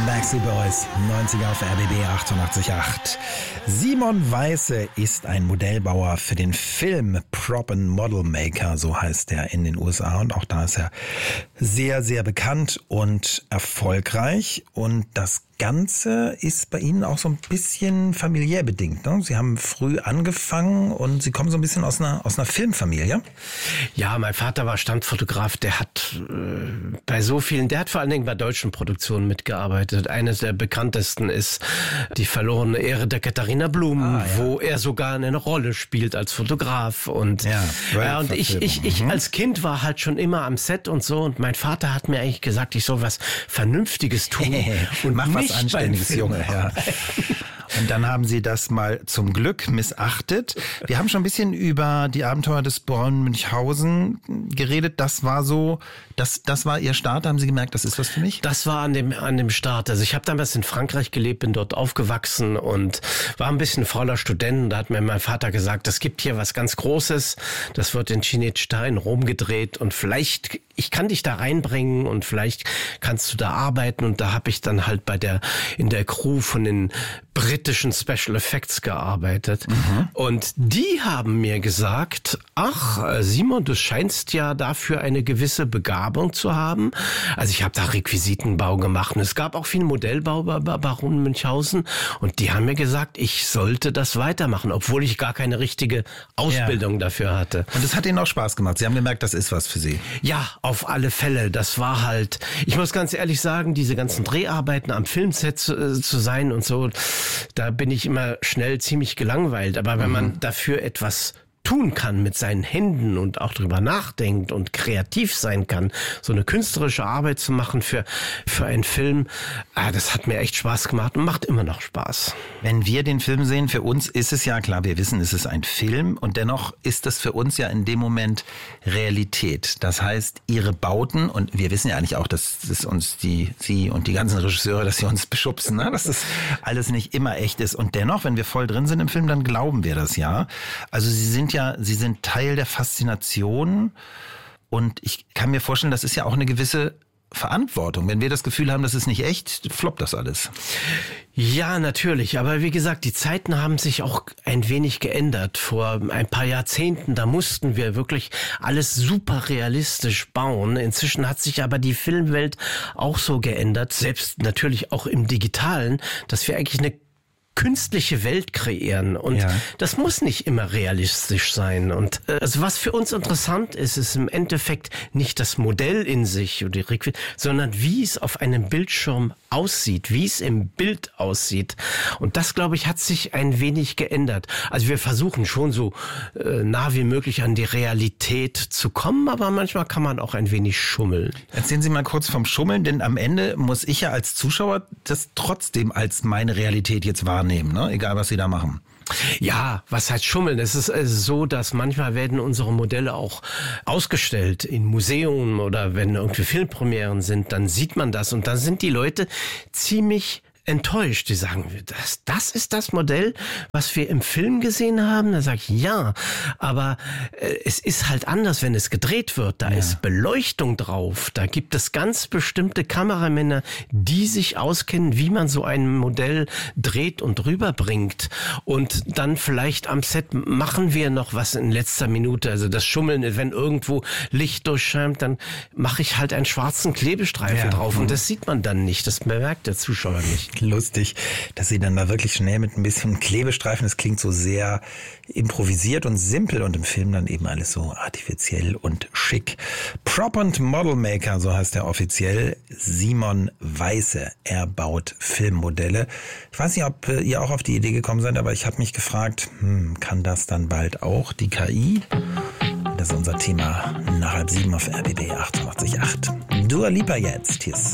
Backstreet Boys, 90er auf RBB 88.8. Simon Weisse ist ein Modellbauer für den Film Prop and Model Maker, so heißt er in den USA. Und auch da ist er sehr, sehr bekannt und erfolgreich. Und das Ganze ist bei Ihnen auch so ein bisschen familiär bedingt, ne? Sie haben früh angefangen und Sie kommen so ein bisschen aus einer Filmfamilie. Ja, mein Vater war Standfotograf, der hat der hat vor allen Dingen bei deutschen Produktionen mitgearbeitet. Eines der bekanntesten ist Die verlorene Ehre der Katharina Blum, wo er sogar eine Rolle spielt als Fotograf. Und und ich als Kind war halt schon immer am Set und so, und mein Vater hat mir eigentlich gesagt, ich soll was Vernünftiges tun und mach was Anständiges, Junge. Ja. Und dann haben Sie das mal zum Glück missachtet. Wir haben schon ein bisschen über die Abenteuer des Braun Münchhausen geredet. Das war so, das war Ihr Start. Da haben Sie gemerkt, das ist was für mich? Das war an dem Start. Also ich habe damals in Frankreich gelebt, bin dort aufgewachsen und war ein bisschen fauler Student. Da hat mir mein Vater gesagt, es gibt hier was ganz Großes. Das wird in Cinecittà in Rom gedreht und vielleicht, ich kann dich da reinbringen und vielleicht kannst du da arbeiten. Und da habe ich dann halt in der Crew von den britischen Special Effects gearbeitet. Und die haben mir gesagt, ach, Simon, du scheinst ja dafür eine gewisse Begabung zu haben. Also ich habe da Requisitenbau gemacht und es gab auch viel Modellbau bei Baron Münchhausen und die haben mir gesagt, ich sollte das weitermachen, obwohl ich gar keine richtige Ausbildung dafür hatte. Und es hat Ihnen auch Spaß gemacht? Sie haben gemerkt, das ist was für Sie? Ja, auf alle Fälle. Das war halt, ich muss ganz ehrlich sagen, diese ganzen Dreharbeiten am Filmset zu sein und so, da bin ich immer schnell ziemlich gelangweilt. Aber wenn man dafür etwas tun kann mit seinen Händen und auch drüber nachdenkt und kreativ sein kann, so eine künstlerische Arbeit zu machen für einen Film, das hat mir echt Spaß gemacht und macht immer noch Spaß. Wenn wir den Film sehen, für uns ist es ja klar, wir wissen, es ist ein Film und dennoch ist das für uns ja in dem Moment Realität. Das heißt, Ihre Bauten, und wir wissen ja eigentlich auch, dass das uns Sie und die ganzen Regisseure, dass sie uns beschubsen, ne? Dass das alles nicht immer echt ist. Und dennoch, wenn wir voll drin sind im Film, dann glauben wir das ja. Also Sie sind Teil der Faszination und ich kann mir vorstellen, das ist ja auch eine gewisse Verantwortung. Wenn wir das Gefühl haben, das ist nicht echt, floppt das alles. Ja, natürlich. Aber wie gesagt, die Zeiten haben sich auch ein wenig geändert. Vor ein paar Jahrzehnten, da mussten wir wirklich alles super realistisch bauen. Inzwischen hat sich aber die Filmwelt auch so geändert, selbst natürlich auch im Digitalen, dass wir eigentlich eine künstliche Welt kreieren und das muss nicht immer realistisch sein. Und also was für uns interessant ist, ist im Endeffekt nicht das Modell in sich oder sondern wie es auf einem Bildschirm aussieht, wie es im Bild aussieht. Und das, glaube ich, hat sich ein wenig geändert. Also wir versuchen schon so nah wie möglich an die Realität zu kommen, aber manchmal kann man auch ein wenig schummeln. Erzählen Sie mal kurz vom Schummeln, denn am Ende muss ich ja als Zuschauer das trotzdem als meine Realität jetzt wahrnehmen. Ne? Egal, was Sie da machen. Ja, was heißt schummeln? Es ist so, dass manchmal werden unsere Modelle auch ausgestellt in Museen oder wenn irgendwie Filmpremieren sind, dann sieht man das und dann sind die Leute ziemlich enttäuscht. Die sagen, das ist das Modell, was wir im Film gesehen haben? Da sage ich, ja, aber es ist halt anders, wenn es gedreht wird. Da ist Beleuchtung drauf. Da gibt es ganz bestimmte Kameramänner, die sich auskennen, wie man so ein Modell dreht und rüberbringt. Und dann vielleicht am Set machen wir noch was in letzter Minute. Also das Schummeln, wenn irgendwo Licht durchscheint, dann mache ich halt einen schwarzen Klebestreifen drauf. Und das sieht man dann nicht. Das bemerkt der Zuschauer nicht. Lustig, dass Sie dann da wirklich schnell mit ein bisschen Klebestreifen, das klingt so sehr improvisiert und simpel und im Film dann eben alles so artifiziell und schick. Prop and Model Maker, so heißt er offiziell, Simon Weisse. Er baut Filmmodelle. Ich weiß nicht, ob ihr auch auf die Idee gekommen seid, aber ich habe mich gefragt, kann das dann bald auch die KI? Das ist unser Thema nach 6:30 auf RBB 88.8. Dua Lipa jetzt. Hier ist